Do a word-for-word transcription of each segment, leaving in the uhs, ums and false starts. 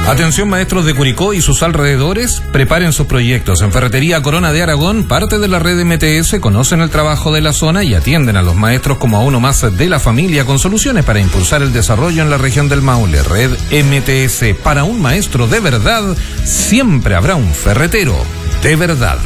Atención maestros de Curicó y sus alrededores, preparen sus proyectos. En Ferretería Corona de Aragón, parte de la red M T S, conocen el trabajo de la zona y atienden a los maestros como a uno más de la familia con soluciones para impulsar el desarrollo en la región del Maule. Red M T S, para un maestro de verdad, siempre habrá un ferretero de verdad.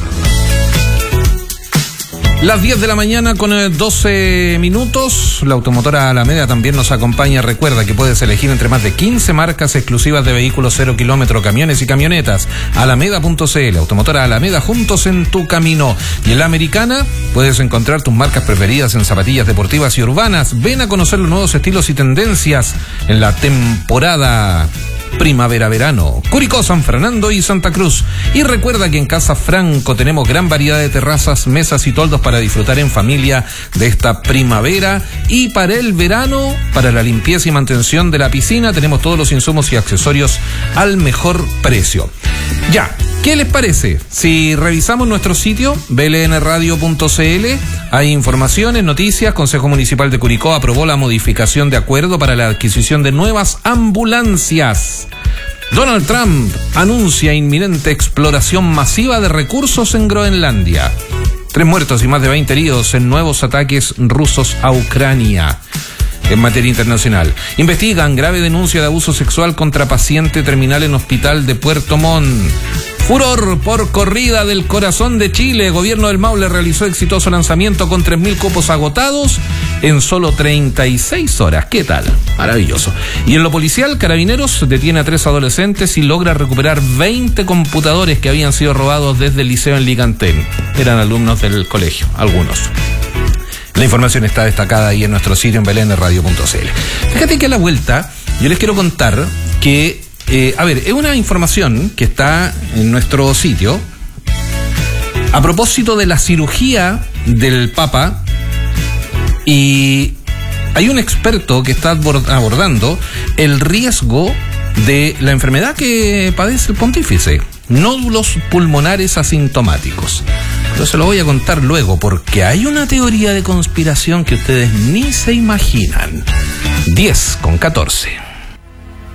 Las diez de la mañana con doce minutos, la automotora Alameda también nos acompaña. Recuerda que puedes elegir entre más de quince marcas exclusivas de vehículos cero kilómetro, camiones y camionetas. Alameda punto c l, automotora Alameda, juntos en tu camino. Y en la Americana puedes encontrar tus marcas preferidas en zapatillas deportivas y urbanas. Ven a conocer los nuevos estilos y tendencias en la temporada primavera-verano. Curicó, San Fernando y Santa Cruz. Y recuerda que en Casa Franco tenemos gran variedad de terrazas, mesas y toldos para disfrutar en familia de esta primavera. Y para el verano, para la limpieza y mantención de la piscina, tenemos todos los insumos y accesorios al mejor precio. Ya, ¿qué les parece? Si revisamos nuestro sitio, b l n radio punto c l, hay informaciones, noticias. Consejo Municipal de Curicó aprobó la modificación de acuerdo para la adquisición de nuevas ambulancias. Donald Trump anuncia inminente exploración masiva de recursos en Groenlandia. Tres muertos y más de veinte heridos en nuevos ataques rusos a Ucrania. En materia internacional, investigan grave denuncia de abuso sexual contra paciente terminal en hospital de Puerto Montt. Furor por corrida del corazón de Chile. Gobierno del Maule realizó exitoso lanzamiento con tres mil cupos agotados en solo treinta y seis horas. ¿Qué tal? Maravilloso. Y en lo policial, Carabineros detiene a tres adolescentes y logra recuperar veinte computadores que habían sido robados desde el liceo en Licantén. Eran alumnos del colegio, algunos. La información está destacada ahí en nuestro sitio en b l n radio punto c l. Fíjate que a la vuelta yo les quiero contar que, eh, a ver, es una información que está en nuestro sitio a propósito de la cirugía del Papa, y hay un experto que está abordando el riesgo de la enfermedad que padece el pontífice, nódulos pulmonares asintomáticos. Yo se lo voy a contar luego, porque hay una teoría de conspiración que ustedes ni se imaginan. diez con catorce.